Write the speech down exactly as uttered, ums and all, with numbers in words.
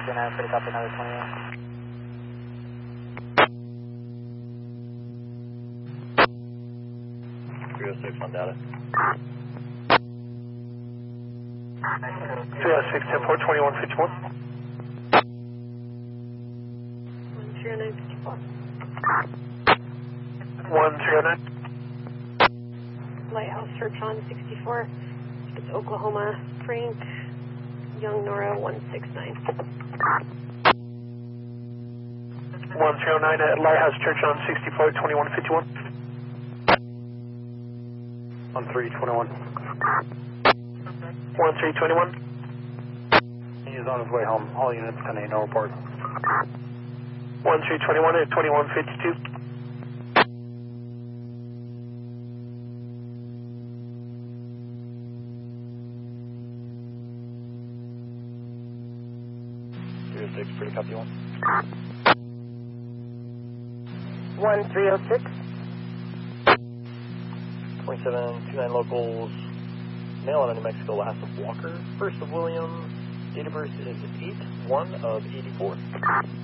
two nine, pretty copy, another twenty-one. three oh six on data. three oh six, ten four, twenty-one fifty-one. one three oh nine fifty-four. one three oh nine. Lighthouse search on sixty-four. It's Oklahoma, Frank, Young Nora one six nine. one three oh nine at Lighthouse Church on sixty-four, twenty-one fifty-one. one three twenty-one. one three twenty-one. He is on his way home. All units ten eight, no report. one three twenty-one at twenty-one fifty-two. three oh six, pretty copy one. one three oh six. twenty-seven two nine locals. Mail out of New Mexico, last of Walker, first of William. Date of birth is eight one of eighty-four.